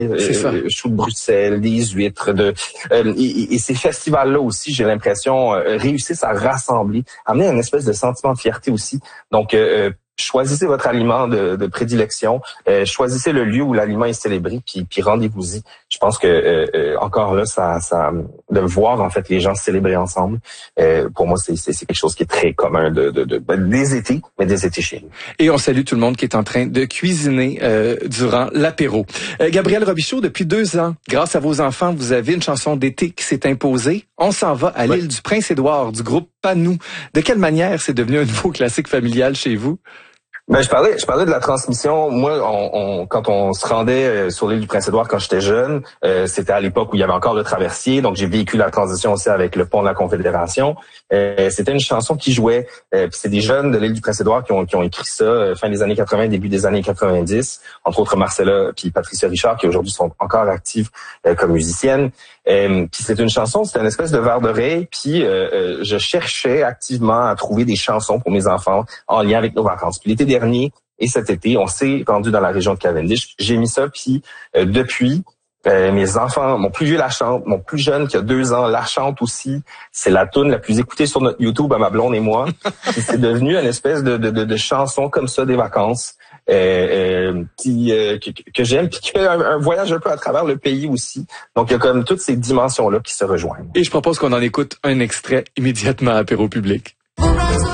C'est ça. Choux de Bruxelles, des huîtres, et ces festivals-là aussi, j'ai l'impression, réussissent à rassembler, amener une espèce de sentiment de fierté aussi. Donc, choisissez votre aliment de prédilection, choisissez le lieu où l'aliment est célébré, puis rendez-vous-y. Je pense que encore là, ça de voir en fait les gens célébrer ensemble, pour moi c'est quelque chose qui est très commun des étés, mais des étés chez nous. Et on salue tout le monde qui est en train de cuisiner durant l'apéro. Gabriel Robichaud, depuis 2 ans, grâce à vos enfants, vous avez une chanson d'été qui s'est imposée. On s'en va à l'île du Prince-Édouard du groupe Panou. De quelle manière c'est devenu un nouveau classique familial chez vous? Ben, je parlais de la transmission. Moi, quand on se rendait sur l'île du Prince-Édouard quand j'étais jeune, c'était à l'époque où il y avait encore le traversier, donc j'ai vécu la transition aussi avec le pont de la Confédération. C'était une chanson qui jouait. C'est des jeunes de l'île du Prince-Édouard qui ont écrit ça fin des années 80, début des années 90, entre autres Marcella puis Patricia Richard, qui aujourd'hui sont encore actives comme musiciennes. Puis c'est une chanson, c'était une espèce de vers d'oreille. Puis je cherchais activement à trouver des chansons pour mes enfants en lien avec nos vacances. Puis l'été dernier et cet été, on s'est rendu dans la région de Cavendish. J'ai mis ça, puis depuis, mes enfants, mon plus vieux la chante, mon plus jeune qui a 2 ans la chante aussi. C'est la toune la plus écoutée sur notre YouTube à ma blonde et moi. Puis c'est devenu une espèce de chanson comme ça des vacances que j'aime, puis qui fait un voyage un peu à travers le pays aussi. Donc il y a comme toutes ces dimensions-là qui se rejoignent. Et je propose qu'on en écoute un extrait immédiatement à Apéro Public.